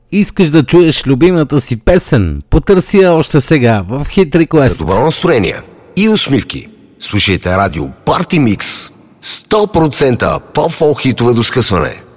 Искаш да чуеш любимата си песен? Потърси я още сега в Hit Request. За добро настроение и усмивки слушайте радио Party Mix. 100% поп-фолк хитове до скъсване.